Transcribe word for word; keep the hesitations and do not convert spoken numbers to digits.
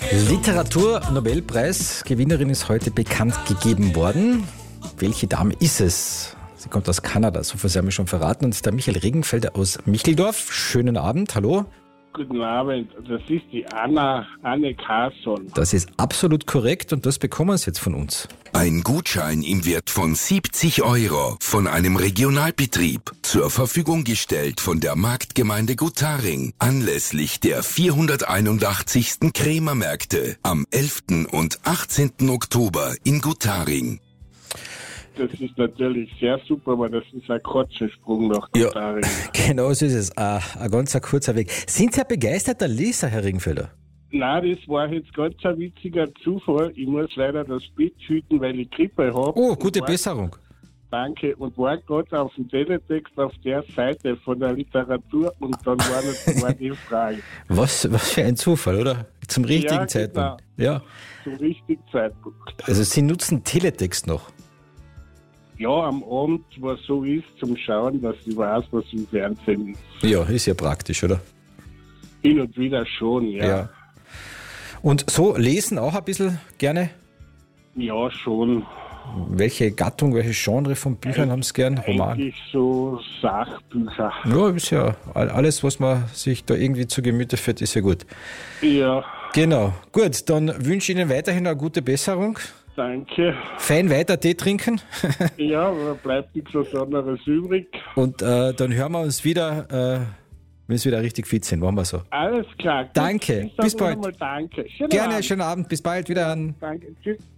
Literatur-Nobelpreis-Gewinnerin ist heute bekannt gegeben worden. Welche Dame ist es? Sie kommt aus Kanada, so viel haben wir schon verraten. Und ist der Michael Regenfelder aus Micheldorf. Schönen Abend, hallo. Guten Abend, das ist die Anna, Anne Carson. Das ist absolut korrekt und das bekommen Sie jetzt von uns. Ein Gutschein im Wert von siebzig Euro von einem Regionalbetrieb, zur Verfügung gestellt von der Marktgemeinde Gutaring, anlässlich der vierhunderteinundachtzigsten Krämermärkte am elften und achtzehnten Oktober in Gutaring. Das ist natürlich sehr super, aber das ist ein kurzer Sprung nach Ja, Gutaring. genau so ist es. Ein, ein ganz ein kurzer Weg. Sind Sie ein begeisterter Leser, Herr Regenfelder? Nein, das war jetzt ganz ein witziger Zufall. Ich muss leider das Bett hüten, weil ich Grippe habe. Oh, gute war, Besserung. Danke. Und war gerade auf dem Teletext auf der Seite von der Literatur und dann war, das, war die Frage. Was, was für ein Zufall, oder? Zum richtigen Ja, Zeitpunkt. genau. Ja. Zum richtigen Zeitpunkt. Also Sie nutzen Teletext noch. Ja, am Abend, was so ist, zum Schauen, dass ich weiß, was im Fernsehen ist. Ja, ist ja praktisch, oder? Hin und wieder schon, ja. Ja. Und so lesen auch ein bisschen gerne? Ja, schon. Welche Gattung, welche Genre von Büchern haben Sie gern? Roman? Eigentlich so Sachbücher. Ja, ist ja alles, was man sich da irgendwie zu Gemüte führt, ist ja gut. Ja, Genau. Gut, dann wünsche ich Ihnen weiterhin eine gute Besserung. danke. Fein weiter Tee trinken. Ja, da bleibt nichts was anderes übrig. Und äh, dann hören wir uns wieder, äh, wenn Sie wieder richtig fit sind. Machen wir so. Alles klar. Gut, Danke. ich sag Bis noch bald. einmal Danke. Schönen Gerne, Abend. schönen Abend. Bis bald. Wieder an. Danke. Tschüss.